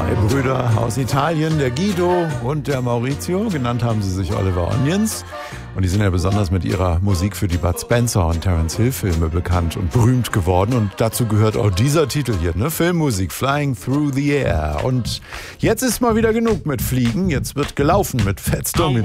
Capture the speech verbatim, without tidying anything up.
Zwei Brüder aus Italien, der Guido und der Maurizio. Genannt haben sie sich Oliver Onions. Und die sind ja besonders mit ihrer Musik für die Bud Spencer und Terence Hill Filme bekannt und berühmt geworden. Und dazu gehört auch dieser Titel hier, ne? Filmmusik, Flying Through the Air. Und jetzt ist mal wieder genug mit Fliegen. Jetzt wird gelaufen mit Fats Domino.